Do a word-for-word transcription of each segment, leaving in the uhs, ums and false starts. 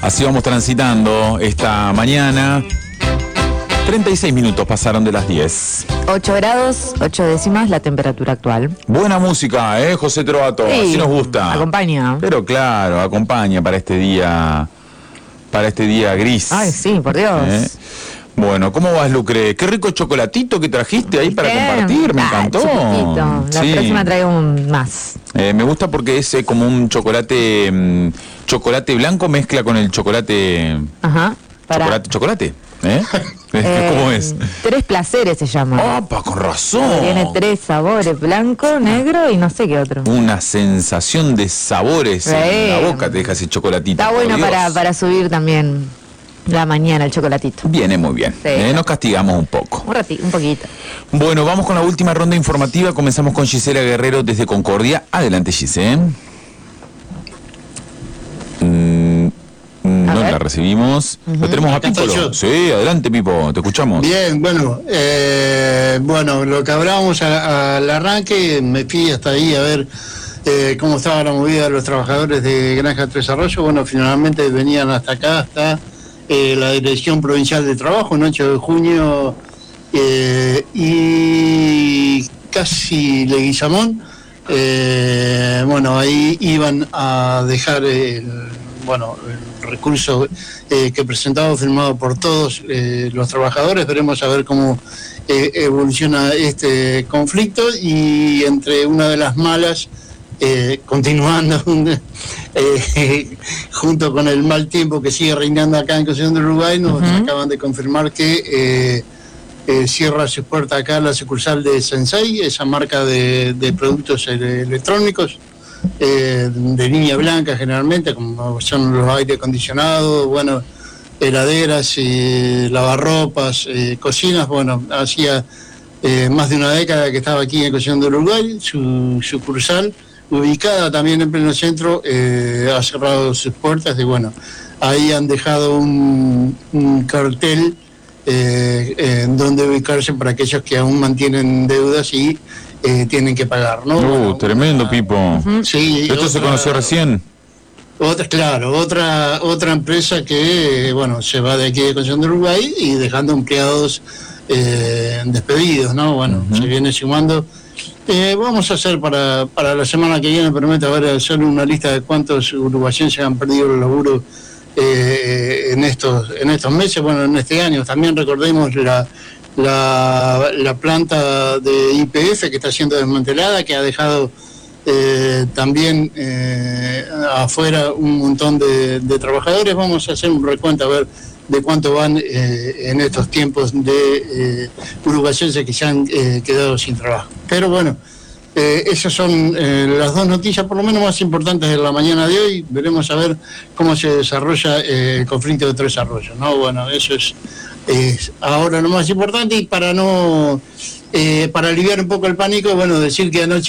Así vamos transitando esta mañana. treinta y seis minutos pasaron de las diez. ocho grados, ocho décimas la temperatura actual. Buena música, ¿eh, José Trovato? Sí, así nos gusta. Acompaña. Pero claro, acompaña para este día, para este día gris. Ay, sí, por Dios. ¿Eh? Bueno, ¿cómo vas, Lucre? Qué rico chocolatito que trajiste ahí para Bien. compartir, me ah, encantó. Chiquitito. La sí. próxima traigo un más. Eh, me gusta porque es eh, como un chocolate, mmm, chocolate blanco mezcla con el chocolate. Ajá. Para... Chocolate, chocolate. ¿Eh? Eh, ¿Cómo es? Tres placeres se llama. ¡Opa, con razón! Tiene tres sabores, blanco, negro y no sé qué otro. Una sensación de sabores sí. en la boca te deja ese chocolatito. Está bueno para, para subir también la mañana el chocolatito. Viene muy bien. Sí. Eh, nos castigamos un poco. Un ratito, un poquito. Bueno, vamos con la última ronda informativa. Comenzamos con Gisela Guerrero desde Concordia. Adelante, Gisela. Mm. No la recibimos. Uh-huh. ¿Lo tenemos a Pipo? Sí, adelante, Pipo, te escuchamos. Bien, bueno, eh, bueno, lo que hablábamos al arranque, me fui hasta ahí a ver eh, cómo estaba la movida de los trabajadores de Granja Tres Arroyos. Bueno, finalmente venían hasta acá, hasta eh, la Dirección Provincial de Trabajo, el ocho de junio, eh, y casi Leguizamón. Eh, bueno, ahí iban a dejar el, bueno, el recurso eh, que presentado, firmado por todos eh, los trabajadores. Veremos a ver cómo eh, evoluciona este conflicto, y entre una de las malas, eh, continuando eh, junto con el mal tiempo que sigue reinando acá en Concepción del Uruguay, nos uh-huh. acaban de confirmar que eh, eh, cierra su puerta acá la sucursal de Sensei, esa marca de, de productos electrónicos. Eh, de línea blanca generalmente, como son los aire acondicionados, bueno, heladeras, eh, lavarropas, eh, cocinas. Bueno, hacía eh, más de una década que estaba aquí en Concepción del Uruguay. Su sucursal, ubicada también en pleno centro, eh, ha cerrado sus puertas, y bueno, ahí han dejado un, un cartel eh, en donde ubicarse para aquellos que aún mantienen deudas y Eh, tienen que pagar, ¿no? Uh, bueno, tremendo, una, Pipo. Uh-huh. Sí. ¿Esto otra, se conoció recién? Otra, claro, otra otra empresa que, bueno, se va de aquí de Concepción del Uruguay y dejando empleados eh, despedidos, ¿no? Bueno, uh-huh. se viene sumando. Eh, vamos a hacer para, para la semana que viene, permite haber hacer una lista de cuántos uruguayenses han perdido el laburo eh, en estos en estos meses, bueno, en este año. También recordemos la La, la planta de Y P F que está siendo desmantelada, que ha dejado eh, también eh, afuera un montón de, de trabajadores. Vamos a hacer un recuento a ver de cuánto van eh, en estos tiempos de eh, uruguayenses que se han eh, quedado sin trabajo. Pero bueno, eh, esas son eh, las dos noticias por lo menos más importantes de la mañana de hoy. Veremos a ver cómo se desarrolla eh, el conflicto de Tres Arroyos, ¿no? Bueno, eso es Es ahora lo más importante. Y para no eh, para aliviar un poco el pánico, bueno, decir que anoche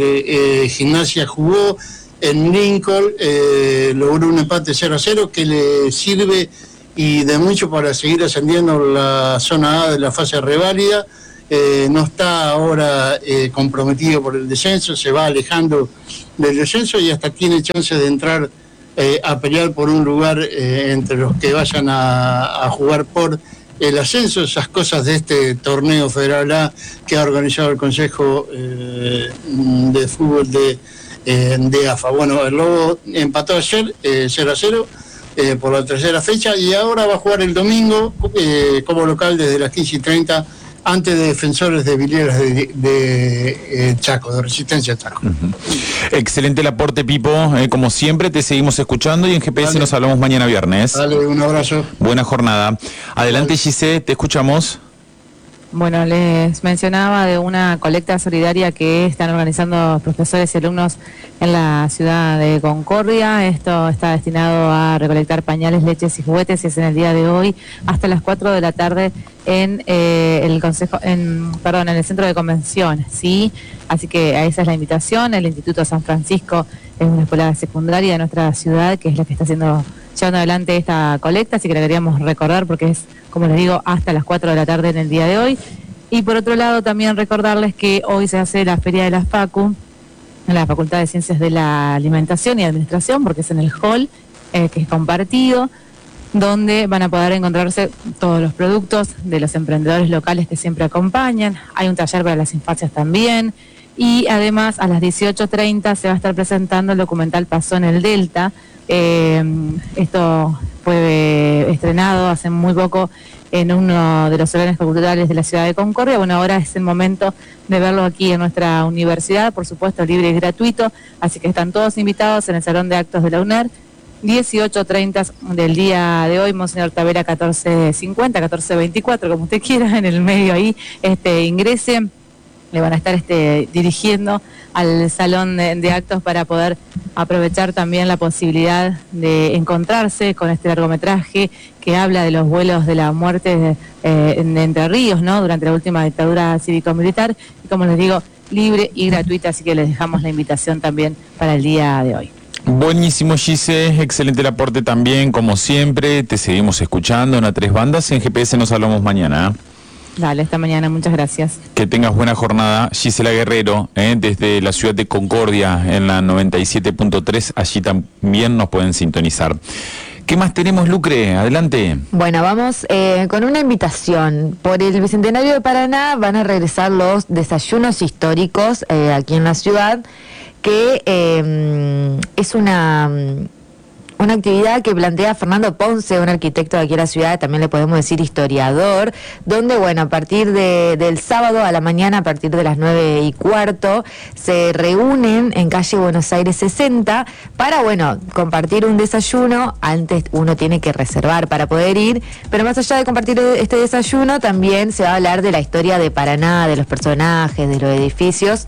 eh, Gimnasia jugó en Lincoln, eh, logró un empate cero a cero que le sirve y de mucho para seguir ascendiendo la zona A de la fase reválida. Eh, no está ahora eh, comprometido por el descenso, se va alejando del descenso y hasta tiene chance de entrar eh, a pelear por un lugar eh, entre los que vayan a, a jugar por el ascenso. Esas cosas de este torneo Federal A que ha organizado el Consejo eh, de Fútbol de, eh, de A F A. Bueno, el Lobo empató ayer eh, cero a cero eh, por la tercera fecha, y ahora va a jugar el domingo eh, como local desde las quince y treinta ante de Defensores de Villegas de, de, de eh, Chaco, de Resistencia Chaco. Uh-huh. Excelente el aporte, Pipo. Eh, como siempre, te seguimos escuchando y en G P S Dale. Nos hablamos mañana viernes. Dale, un abrazo. Buena jornada. Adelante, Dale. Giselle, te escuchamos. Bueno, les mencionaba de una colecta solidaria que están organizando profesores y alumnos en la ciudad de Concordia. Esto está destinado a recolectar pañales, leches y juguetes, y es en el día de hoy hasta las cuatro de la tarde en eh, el consejo, en, perdón, en el centro de convenciones, ¿sí? Así que a esa es la invitación. El Instituto San Francisco es una escuela secundaria de nuestra ciudad que es la que está haciendo llevando adelante esta colecta, así que la queríamos recordar porque es, como les digo, hasta las cuatro de la tarde en el día de hoy. Y por otro lado también recordarles que hoy se hace la Feria de la Facu en la Facultad de Ciencias de la Alimentación y Administración, porque es en el hall eh, que es compartido, donde van a poder encontrarse todos los productos de los emprendedores locales que siempre acompañan. Hay un taller para las infancias también. Y además a las dieciocho treinta se va a estar presentando el documental Pasó en el Delta. Eh, esto fue estrenado hace muy poco en uno de los salones culturales de la ciudad de Concordia. Bueno, ahora es el momento de verlo aquí en nuestra universidad, por supuesto libre y gratuito, así que están todos invitados en el Salón de Actos de la UNER, dieciocho treinta del día de hoy, Monseñor Tavera catorce cincuenta, catorce veinticuatro, como usted quiera, en el medio ahí, este ingrese. Le van a estar este, dirigiendo al salón de, de actos para poder aprovechar también la posibilidad de encontrarse con este largometraje que habla de los vuelos de la muerte de, eh, en Entre Ríos, ¿no? Durante la última dictadura cívico-militar, y como les digo, libre y gratuita, así que les dejamos la invitación también para el día de hoy. Buenísimo, Gise, excelente el aporte también, como siempre, te seguimos escuchando en A Tres Bandas, en G P S nos hablamos mañana. Dale, esta mañana, muchas gracias. Que tengas buena jornada. Gisela Guerrero, eh, desde la ciudad de Concordia, en la noventa y siete punto tres, allí también nos pueden sintonizar. ¿Qué más tenemos, Lucre? Adelante. Bueno, vamos eh, con una invitación. Por el Bicentenario de Paraná van a regresar los desayunos históricos eh, aquí en la ciudad, que eh, es una... Una actividad que plantea Fernando Ponce, un arquitecto de aquí en la ciudad, también le podemos decir historiador, donde, bueno, a partir de, del sábado a la mañana, a partir de las nueve y cuarto, se reúnen en calle Buenos Aires sesenta para, bueno, compartir un desayuno. Antes uno tiene que reservar para poder ir, pero más allá de compartir este desayuno, también se va a hablar de la historia de Paraná, de los personajes, de los edificios,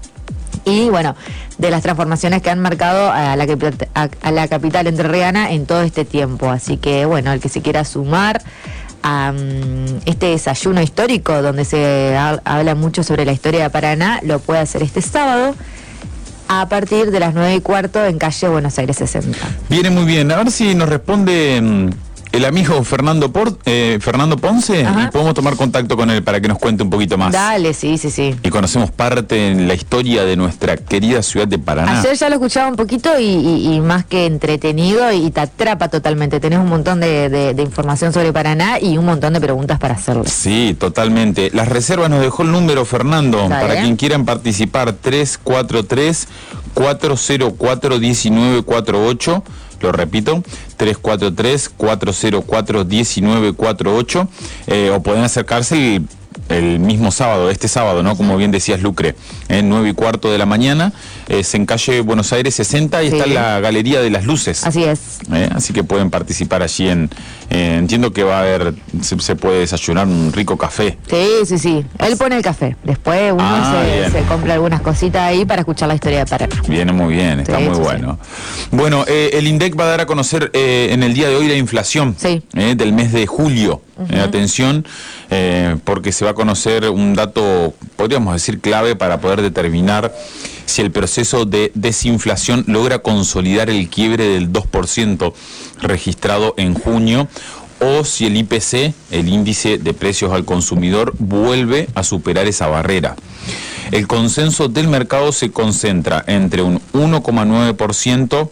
y bueno, de las transformaciones que han marcado a la, a, a la capital entrerriana en todo este tiempo. Así que bueno, el que se quiera sumar a um, este desayuno histórico donde se ha, habla mucho sobre la historia de Paraná, lo puede hacer este sábado a partir de las nueve y cuarto en calle Buenos Aires sesenta. Viene muy bien, a ver si nos responde el amigo Fernando Por, eh, Fernando Ponce. Ajá. Y podemos tomar contacto con él para que nos cuente un poquito más. Dale, sí, sí, sí. Y conocemos parte de la historia de nuestra querida ciudad de Paraná. Ayer ya lo escuchaba un poquito y, y, y más que entretenido, y te atrapa totalmente. Tenés un montón de, de, de información sobre Paraná y un montón de preguntas para hacerle. Sí, totalmente. Las reservas nos dejó el número, Fernando, ¿Sabe? Para quien quieran participar, tres cuatro tres, cuatro cero cuatro, uno nueve cuatro ocho. Lo repito, tres cuatro tres, cuatro cero cuatro, uno nueve cuatro ocho, eh, o pueden acercarse el, el mismo sábado, este sábado, ¿no? Como bien decías, Lucre, en nueve y cuarto de la mañana, es en calle Buenos Aires sesenta y sí. Está en la Galería de las Luces. Así es. Eh, así que pueden participar allí en, eh, entiendo que va a haber, se, se puede desayunar un rico café. Sí, sí, sí, él pone el café, después uno ah, se, se compra algunas cositas ahí para escuchar la historia de Paraná. Viene muy bien, está sí, muy sí, bueno. Sí. Bueno, eh, el INDEC va a dar a conocer eh, en el día de hoy la inflación sí. eh, del mes de julio. Uh-huh. eh, atención, eh, porque se va a conocer un dato, podríamos decir, clave para poder determinar si el proceso de desinflación logra consolidar el quiebre del dos por ciento registrado en junio, o si el I P C, el índice de precios al consumidor, vuelve a superar esa barrera. El consenso del mercado se concentra entre un uno coma nueve por ciento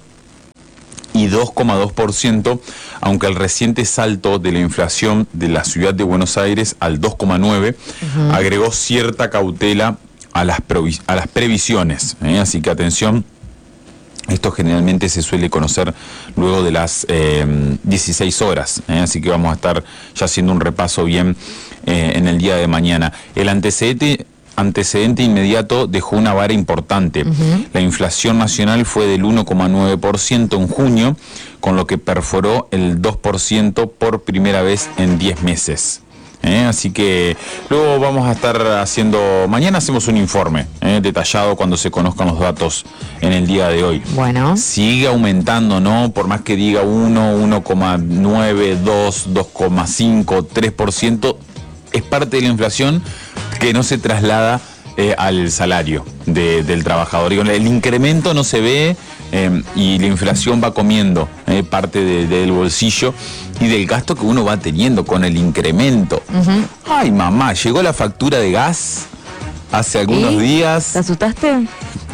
y dos coma dos por ciento, aunque el reciente salto de la inflación de la ciudad de Buenos Aires al dos coma nueve por ciento uh-huh. agregó cierta cautela a las, provi- a las previsiones. ¿eh? Así que atención, esto generalmente se suele conocer luego de las eh, dieciséis horas, ¿eh? Así que vamos a estar ya haciendo un repaso bien eh, en el día de mañana. El antecedente... antecedente inmediato dejó una vara importante. Uh-huh. La inflación nacional fue del uno coma nueve por ciento en junio, con lo que perforó el dos por ciento por primera vez en diez meses. ¿Eh? Así que luego vamos a estar haciendo, mañana hacemos un informe ¿eh? detallado cuando se conozcan los datos en el día de hoy. Bueno. Sigue aumentando, ¿no? Por más que diga uno, uno coma nueve, dos, dos coma cinco, tres por ciento, es parte de la inflación que no se traslada eh, al salario de, del trabajador. Digo, el incremento no se ve eh, y la inflación va comiendo eh, parte de, de, del bolsillo y del gasto que uno va teniendo con el incremento. Uh-huh. Ay, mamá, llegó la factura de gas hace algunos ¿Y? días. ¿Te asustaste?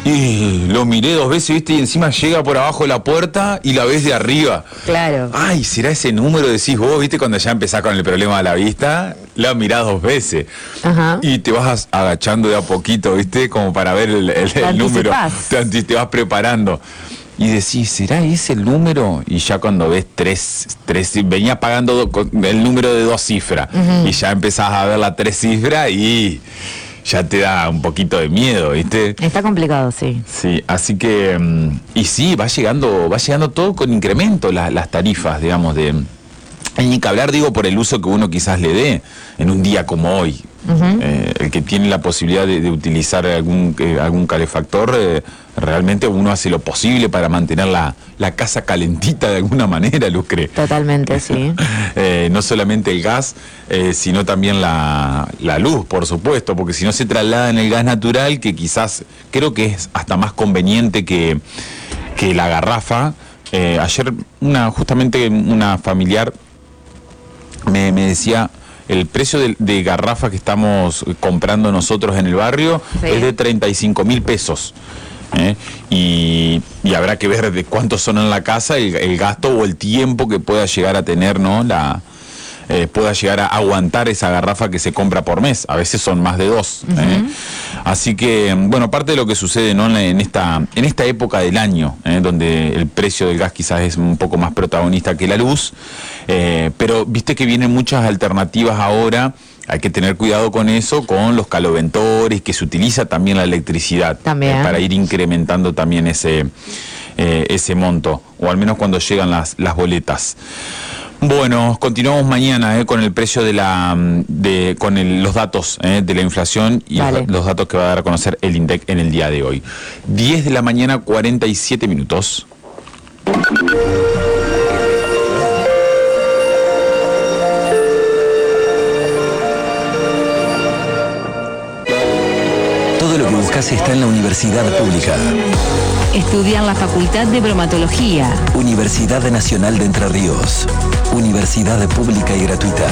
Y lo miré dos veces, ¿viste? Y encima llega por abajo de la puerta y la ves de arriba. Claro. Ay, ¿será ese número? Decís vos, ¿viste? Cuando ya empezás con el problema de la vista, la mirás dos veces. Ajá. Y te vas agachando de a poquito, ¿viste? Como para ver el, el, el número. Te, te vas preparando. Y decís, ¿será ese el número? Y ya cuando ves tres, tres venía pagando do, el número de dos cifras. Uh-huh. Y ya empezás a ver la tres cifras y ya te da un poquito de miedo, ¿viste? Está complicado, sí. Sí, así que... Y sí, va llegando va llegando todo con incremento la, las tarifas, digamos, de... Ni que hablar, digo, por el uso que uno quizás le dé en un día como hoy. Uh-huh. eh, el que tiene la posibilidad de, de utilizar algún, eh, algún calefactor, eh, realmente uno hace lo posible para mantener la, la casa calentita de alguna manera, Lucre. Totalmente, sí. eh, no solamente el gas, eh, sino también la, la luz, por supuesto, porque si no se traslada en el gas natural, que quizás creo que es hasta más conveniente que, que la garrafa. Eh, ayer una justamente una familiar me, me decía... El precio de, de garrafa que estamos comprando nosotros en el barrio, sí, es de treinta y cinco mil pesos. ¿eh? Y, y habrá que ver de cuántos son en la casa, el, el gasto o el tiempo que pueda llegar a tener, ¿no? La, eh, pueda llegar a aguantar esa garrafa que se compra por mes. A veces son más de dos. Uh-huh. ¿eh? Así que, bueno, parte de lo que sucede, ¿no? en, esta, en esta época del año, ¿eh? donde el precio del gas quizás es un poco más protagonista que la luz, eh, pero viste que vienen muchas alternativas ahora. Hay que tener cuidado con eso, con los caloventores, que se utiliza también la electricidad también. Eh, para ir incrementando también ese, eh, ese monto, o al menos cuando llegan las, las boletas. Bueno, continuamos mañana eh, con el precio de la, de, con el, los datos eh, de la inflación y vale. los, los datos que va a dar a conocer el INDEC en el día de hoy. diez de la mañana, cuarenta y siete minutos. Todo lo que buscas está en la Universidad Pública. Estudia en la Facultad de Bromatología. Universidad Nacional de Entre Ríos. Universidad pública y gratuita.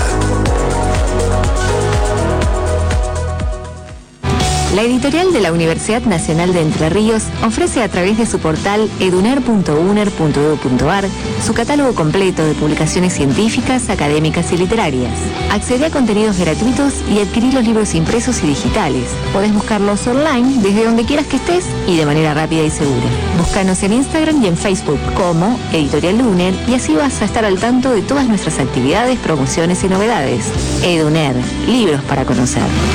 La editorial de la Universidad Nacional de Entre Ríos ofrece a través de su portal eduner punto uner punto edu punto ar su catálogo completo de publicaciones científicas, académicas y literarias. Accede a contenidos gratuitos y adquirir los libros impresos y digitales. Podés buscarlos online desde donde quieras que estés y de manera rápida y segura. Búscanos en Instagram y en Facebook como Editorial Luner y así vas a estar al tanto de todas nuestras actividades, promociones y novedades. Eduner, libros para conocer.